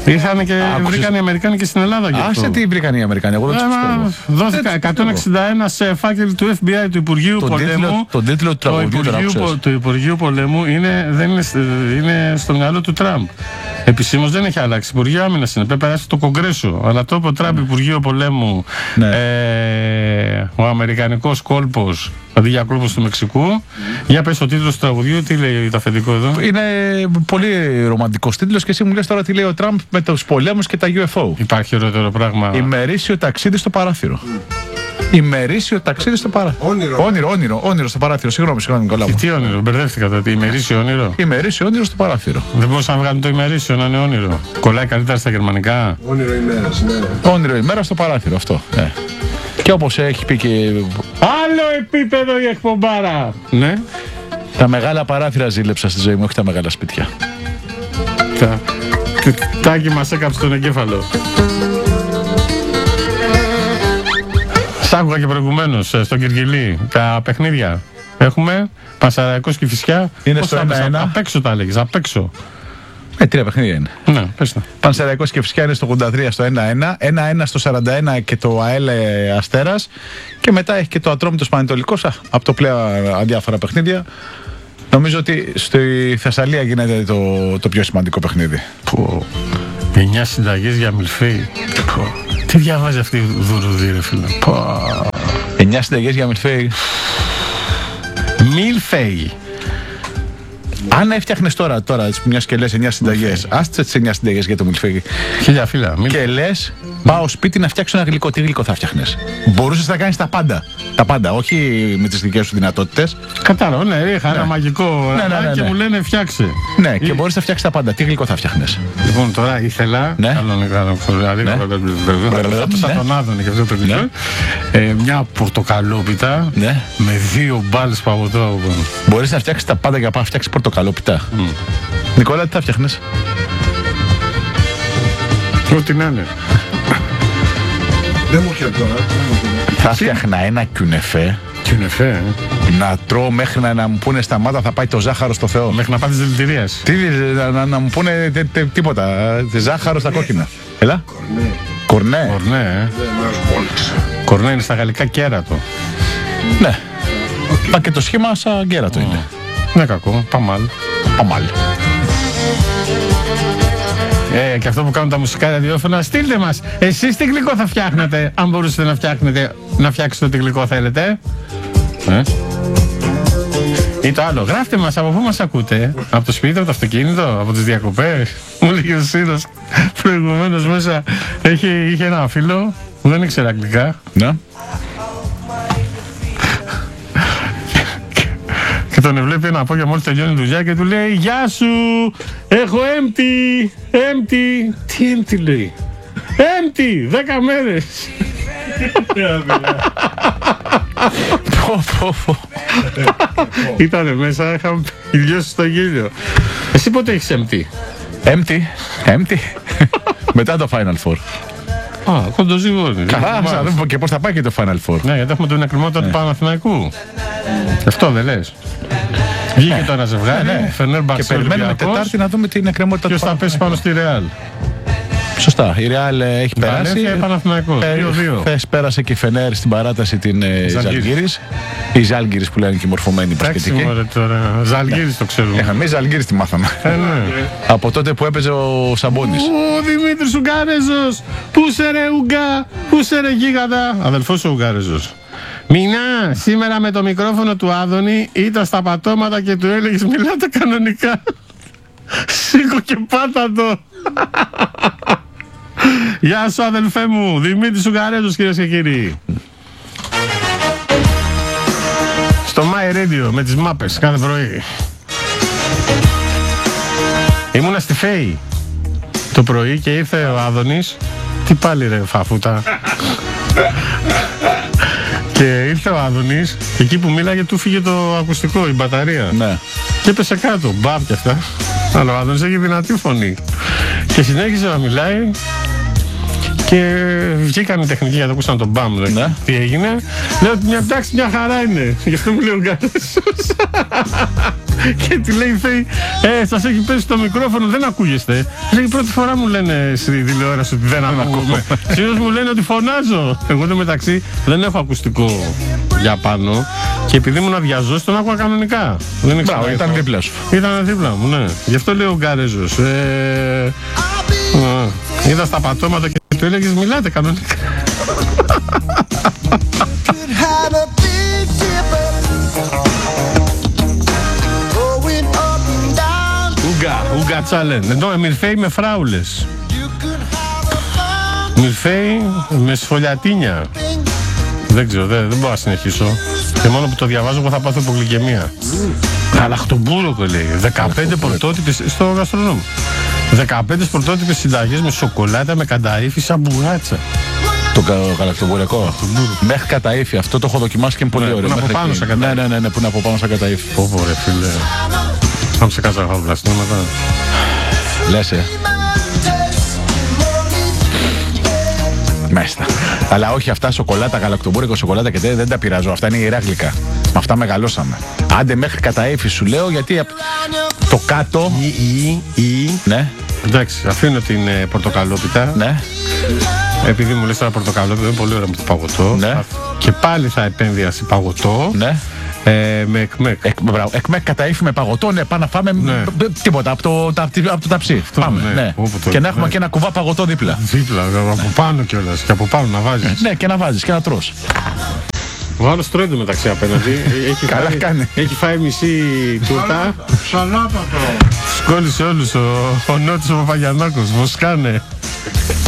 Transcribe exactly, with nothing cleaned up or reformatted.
Ήρθανε και άκουσες... βρήκαν οι Αμερικάνοι και στην Ελλάδα. Άσε τι βρήκαν οι Αμερικάνοι, εγώ δεν ε, δόθηκα εκατόν εξήντα ένα σε φάκελ του εφ μπι άι του Υπουργείου τον Πολέμου. Τίτλο, τον τίτλο του τραγουδιού του, του Υπουργείου Πολέμου είναι, δεν είναι, είναι στο μυαλό του Τραμπ. Επισήμως δεν έχει αλλάξει. Υπουργείο Άμυνας είναι. Πρέπει να περάσει το Κογκρέσο. Αλλά το είπε ο Τραμπ, Υπουργείο Πολέμου, ναι. ε, ο Αμερικανικός κόλπος, αντί για κόλπος του Μεξικού. Για πες ο τίτλος του τραγουδιού, τι λέει το αφεντικό εδώ. Είναι πολύ ρομαντικός τίτλος και εσύ μου λες τώρα τι λέει ο Τραμπ με τους πολέμους και τα γιου εφ ο. Υπάρχει ωραιότερο πράγμα. Ημερήσιο ταξίδι στο παράθυρο. Ημερήσιο ταξίδι στο παράθυρο. Όνειρο. Όνειρο, όνειρο, όνειρο στο παράθυρο. Συγγνώμη, συγγνώμη, Νικόλα. Τι όνειρο, μπερδεύτηκα τότε. Ημερήσιο όνειρο. Ημερήσιο όνειρο στο παράθυρο. Δεν μπορούσα να βγάλουμε το ημερήσιο να είναι όνειρο. Κολλάει καλύτερα στα γερμανικά. Όνειρο ημέρα, ναι. Όνειρο ημέρα στο παράθυρο, αυτό. Ναι. Και όπως έχει πει και. Άλλο επίπεδο η εκπομπάρα. Ναι. Τα μεγάλα παράθυρα ζήλεψα στη ζωή μου, όχι τα μεγάλα σπίτια. Τα. Τάκι μας έκαψε τον εγκέφαλο. Σ' άκουγα και προηγουμένως στο Κυρκυλί τα παιχνίδια. Έχουμε Πανσεραϊκός και Κηφισιά. Είναι στο ένα ένα. Απ' έξω τα έλεγες, απ' έξω. Ε, τρία παιχνίδια είναι. Ναι, πες τα. Πανσεραϊκός και Κηφισιά είναι στο ογδόντα τρία στο ένα ένα. ένα ένα στο σαράντα ένα και το ΑΕΛ Αστέρας. Και μετά έχει και το Ατρόμητος Πανετολικός. Από το πλέον αδιάφορα παιχνίδια. Νομίζω ότι στη Θεσσαλία γίνεται το, το πιο σημαντικό παιχνίδι. Πω. Εννιά συνταγές για μιλφέι. Πω. Τι διαβάζει αυτή η Δουρουδή, ρε φίλε. Πω. Εννιά συνταγές για μιλφέι. Μιλφέι. Αν έφτιαχνες τώρα, τώρα μια και λες εννιά συνταγές, άστε τις εννιά συνταγές για το μιλφέι. Χίλια φύλλα. Και λες, πάω σπίτι να φτιάξω ένα γλυκό. Τι γλυκό θα φτιάχνες? Μπορούσες να κάνεις τα πάντα. Τα πάντα, όχι με τις δικές σου δυνατότητες. Κατάλαβα, ναι, είχα ναι. ένα μαγικό ναι, ναι, ναι, ναι. και μου λένε φτιάξε. Ναι, Ή... και μπορείς να φτιάξεις τα πάντα. Τι γλυκό θα φτιάχνες? Λοιπόν, τώρα ήθελα. Ναι. Κανονικά, σαν τον Άδωνη και αυτό το γλυκό. Μια πορτοκαλόπιτα με δύο μπάλες παγωτό. Μπορείς να φτιάξεις τα πάντα για να φτιάξεις πορτοκαλόπιτα. Νικόλα, τι θα φτιάχνες? Ό,τι να είναι. Δεν μου έρχεται τώρα. Θα φτιάχνα ένα κιουνεφέ. Κιουνεφέ, ε. Να τρώω μέχρι να, να μου πούνε σταμάτα, θα πάει το ζάχαρο στο Θεό. Μέχρι να πάθεις δηλητηρίας. Τι, να, να, να μου πούνε τε, τε, τίποτα. Ζάχαρο στα κόκκινα. Έλα. Κορνέ. Κορνέ. Κορνέ, ε. Κορνέ είναι στα γαλλικά κέρατο. Ναι. Μα και το σχήμα σαν κέρατο είναι. Ναι, κακό. Παμάλ. Παμάλ. Ε, και αυτό που κάνουν τα μουσικά ραδιόφωνα, στείλτε μας. Εσείς τι γλυκό θα φτιάχνετε, αν μπορούσατε να φτιάχνετε, να φτιάξετε ό,τι γλυκό θέλετε. Ε. Ή το άλλο, γράφτε μας από πού μας ακούτε. Από το σπίτι, από το αυτοκίνητο, από τις διακοπές. Μου λέει ο Σύρος προηγουμένως μέσα. Έχει, είχε ένα φίλο που δεν ήξερε αγγλικά. Ναι. Και τον βλέπει ένα απόγευμα μόλις τελειώνει η δουλειά και του λέει «Γεια σου, έχω empty, empty». Τι empty λέει? Empty, δέκα μέρες. Ήτανε μέσα, είχαμε ιδιώσει στο γέλιο. Εσύ πότε έχεις empty? Empty, empty. Μετά το Final Four. Α, κοντοζυγώνει. Καλά, θα δούμε και πώς θα πάει και το Final Four. Ναι, γιατί έχουμε την εκκρεμότητα του Παναθηναϊκού. Αυτό δεν λες? Βγήκε το ένα ζευγάρι, Φενέρ Μπαρσέλ. Και περιμένουμε Τετάρτη να δούμε την εκκρεμότητα του Παναθηναϊκού. Ποιος θα πέσει πάνω στη Ρεάλ? Σωστά, η Ρεάλ έχει περάσει. Χθες πέρασε και η Φενέρ στην παράταση την Ζαλγκύρης. Η Ζάλγκυρης που λένε και η μορφωμένη πασχετική. Ζαλγκύρης το ξέρουμε. Εμείς Ζαλγκύρης τη μάθαμε. Από τότε που έπαιζε ο Σαμπόνης. Ο Δημήτρης Ουγγάρεζος. Πού σε ρε Ουγγά, πού σε ρε γίγαντα. Αδελφός ο Ουγγάρεζος. Μινά, σήμερα με το μικρόφωνο του Άδωνη ήταν στα πατώματα και του έλεγες μιλάτε κανονικά. Σήκω και πάτα το. Γεια σου αδελφέ μου, Δημήτρης Ουγγαρέζος κυρίες και κύριοι. Στο My Radio με τις μάπες κάθε πρωί. Ήμουνα στη ΦΕΗ το πρωί και ήρθε ο Άδωνης. Τι πάλι ρε φαφούτα. Και ήρθε ο Άδωνης, εκεί που μίλαγε του φύγε το ακουστικό, η μπαταρία. Ναι. Και έπεσε κάτω, μπαμ και αυτά. Αλλά ο Άδωνης έχει δυνατή φωνή. Και συνέχισε να μιλάει Και βγήκαν οι τεχνικοί γιατί ακούσαν τον μπαμ. Ναι. Τι έγινε. Λέω ότι μια εντάξει, μια χαρά είναι. Γι' αυτό μου λέει ο Γκαρέζος. Και τη λέει η Φέη, ε, σας έχει πέσει το μικρόφωνο, δεν ακούγεστε. Λέει, πρώτη φορά μου λένε στη τηλεόραση ότι δεν ακούγομαι. Συνήθως μου λένε ότι φωνάζω. Εγώ εδώ μεταξύ δεν έχω ακουστικό για πάνω. Και επειδή ήμουν αδιαζός, τον άκουγα κανονικά. Δεν Μπράβο, ήταν δίπλα σου. Ήταν δίπλα μου, ναι. Γι' αυτό λέει ο Γκαρέζος. Ε, α, είδα στα πατώματα και του έλεγες μιλάτε κανονικά. Ουγκα, Ουγκα Τσάλεν. Εδώ Μιλφέη με φράουλες. Μιλφέη με σφολιατίνια. Δεν ξέρω, δεν, δεν μπορώ να συνεχίσω. Και μόνο που το διαβάζω εγώ θα πάθω υπογλυκαιμία. Γαλακτομπούροκο λέει. δεκαπέντε πρωτότυπες στο γαστρονόμο. δεκαπέντε πρωτότυπες συνταγές με σοκολάτα με κανταήφι σαν μπουγάτσα. Το γαλακτομπούρεκο. Μέχρι καταήφι. Αυτό το έχω δοκιμάσει και είναι πολύ Ναι, ωραίο. που είναι από πάνω σαν καταήφι. Ναι, ναι, ναι, ναι, που είναι από πάνω σαν καταήφι. Πω πω ρε φίλε. Θα σε κάτσα χαβλαστήματα. Λες, ε. Μέστα. Αλλά όχι αυτά σοκολάτα, γαλακτομπούρικο, σοκολάτα και τέτοια δεν τα πειράζω. Αυτά είναι ιερά γλυκά. Με αυτά μεγαλώσαμε. Άντε μέχρι καταήφι σου λέω γιατί το κάτω. Ή, ή, ή. Ναι. Εντάξει, αφήνω την ε, πορτοκαλόπιτα. Ναι. Επειδή μου λες τώρα πορτοκαλόπιτα, είναι πολύ ωραίο με το παγωτό. Ναι. Και πάλι θα επένδυα σε παγωτό. Ναι. Ε, με εκμεκ. Εκ, μπράβο, εκμεκ καταήφι με παγωτό, ναι, πάμε να φάμε Ναι. τίποτα από το, τα, από το ταψί. Πάμε, ναι. ναι. Όπου το- Και να έχουμε ναι. και ένα κουβά παγωτό δίπλα. Δίπλα, από πάνω κιόλας. Και από πάνω να βάζεις. Ναι, και να βάζεις και να τρως. Ο άλλος τρώει το μεταξύ απέναντι. Έχει Καλά φάει, κάνει. έχει φάει μισή τούρτα. Σαλάτα το. Σκόλισε όλους ο, ο Νότης ο Παπαγιαννάκος. Βοσκάνε.